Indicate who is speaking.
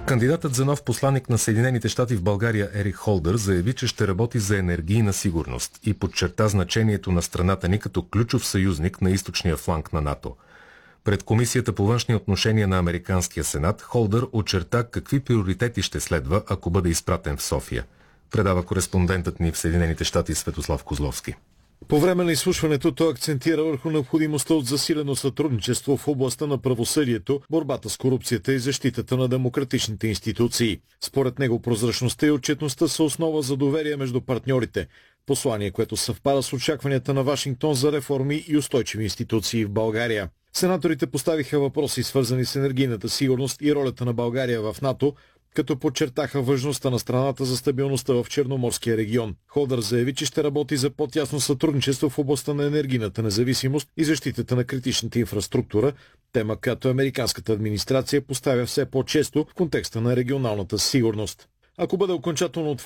Speaker 1: Кандидатът за нов посланик на Съединените щати в България Ерик Холдър заяви, че ще работи за енергийна сигурност и подчерта значението на страната ни като ключов съюзник на източния фланг на НАТО. Пред Комисията по външни отношения на Американския сенат Холдър очерта какви приоритети ще следва, ако бъде изпратен в София. Предава кореспондентът ни в Съединените щати Светослав Козловски.
Speaker 2: По време на изслушването той акцентира върху необходимостта от засилено сътрудничество в областта на правосъдието, борбата с корупцията и защитата на демократичните институции. Според него прозрачността и отчетността са основа за доверие между партньорите. Послание, което съвпада с очакванията на Вашингтон за реформи и устойчиви институции в България. Сенаторите поставиха въпроси, свързани с енергийната сигурност и ролята на България в НАТО, като подчертаха важността на страната за стабилността в Черноморския регион. Холдър заяви, че ще работи за по-тясно сътрудничество в областта на енергийната независимост и защитата на критичната инфраструктура, тема, която американската администрация поставя все по-често в контекста на регионалната сигурност. Ако бъде окончателно